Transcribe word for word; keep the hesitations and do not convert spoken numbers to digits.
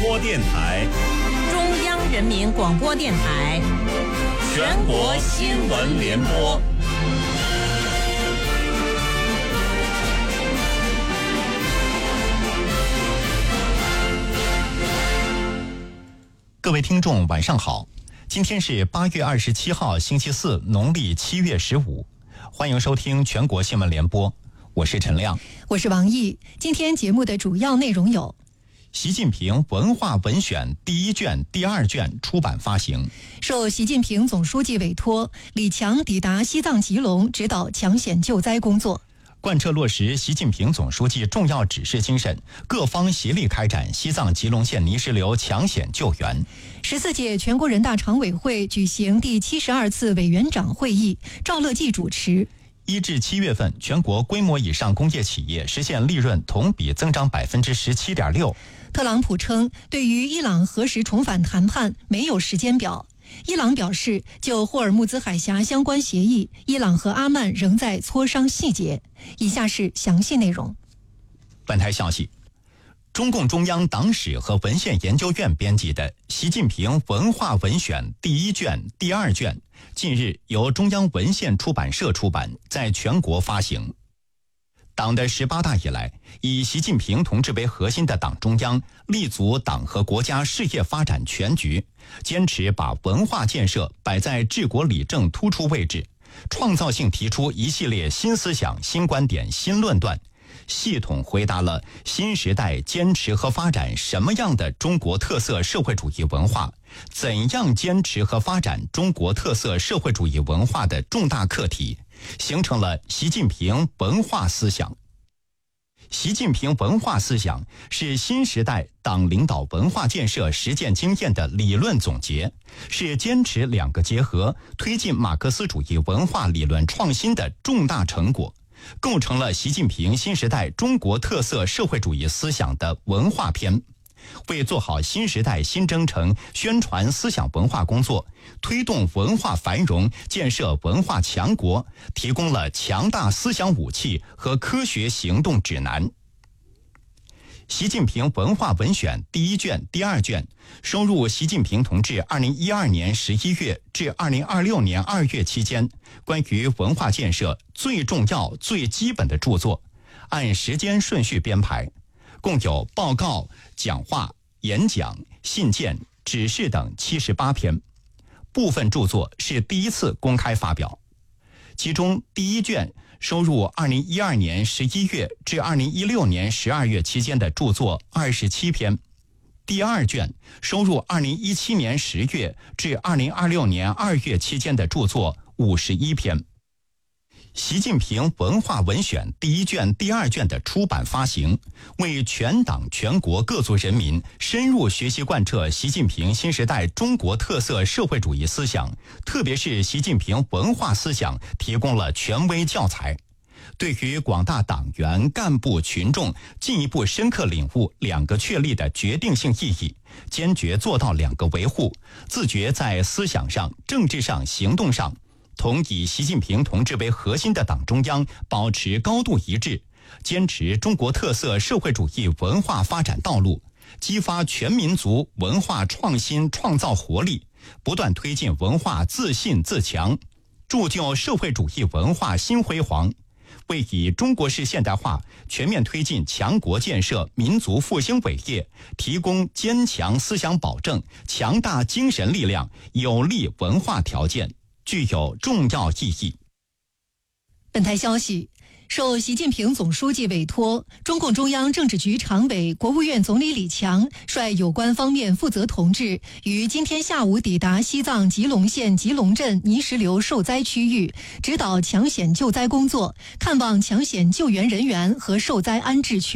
播电台， 中央人民广播电台， 全国新闻联播。 各位听众晚上好，今天是八月二十七号星期四，农历七月十五，欢迎收听全国新闻联播，我是陈亮， 我是王毅。今天节目的主要内容有： 习近平文化文选第一卷、第二卷出版发行； 受习近平总书记委托，李强抵达西藏吉隆，指导抢险救灾工作。 贯彻落实习近平总书记重要指示精神，各方协力开展西藏吉隆县泥石流抢险救援。 十四届全国人大常委会举行第七十二次委员长会议，赵乐际主持。 一至七月份，全国规模以上工业企业实现利润同比增长百分之十七点六。 特朗普称，对于伊朗何时重返谈判没有时间表。伊朗表示，就霍尔木兹海峡相关协议，伊朗和阿曼仍在磋商细节。以下是详细内容。 本台消息，中共中央党史和文献研究院编辑的《习近平文化文选》第一卷、第二卷，近日由中央文献出版社出版，在全国发行。党的十八大以来，以习近平同志为核心的党中央立足党和国家事业发展全局，坚持把文化建设摆在治国理政突出位置，创造性提出一系列新思想、新观点、新论断，系统回答了新时代坚持和发展什么样的中国特色社会主义文化，怎样坚持和发展中国特色社会主义文化的重大课题，形成了习近平文化思想。习近平文化思想是新时代党领导文化建设实践经验的理论总结，是坚持两个结合，推进马克思主义文化理论创新的重大成果，构成了习近平新时代中国特色社会主义思想的文化篇。为做好新时代新征程宣传思想文化工作，推动文化繁荣、建设文化强国，提供了强大思想武器和科学行动指南。习近平文化文选第一卷、第二卷收录习近平同志二零一二年十一月至二零二六年二月期间关于文化建设最重要、最基本的著作，按时间顺序编排，共有报告、讲话、演讲、信件、指示等七十八篇，部分著作是第一次公开发表。其中第一卷收入二零一二年十一月至二零一六年十二月期间的著作二十七篇，第二卷收入二零一七年十月至二零二六年二月期间的著作五十一篇。习近平文化文选第一卷、第二卷的出版发行，为全党全国各族人民深入学习贯彻习近平新时代中国特色社会主义思想，特别是习近平文化思想提供了权威教材，对于广大党员、干部、群众进一步深刻领悟两个确立的决定性意义，坚决做到两个维护，自觉在思想上、政治上、行动上同以习近平同志为核心的党中央保持高度一致，坚持中国特色社会主义文化发展道路，激发全民族文化创新创造活力，不断推进文化自信自强，铸就社会主义文化新辉煌，为以中国式现代化全面推进强国建设、民族复兴伟业提供坚强思想保证、强大精神力量、有利文化条件，具有重要意义。 本台消息，受习近平总书记委托，中共中央政治局常委、国务院总理李强率有关方面负责同志于今天下午抵达西藏吉隆县吉隆镇泥石流受灾区域，指导抢险救灾工作，看望抢险救援人员和受灾安置群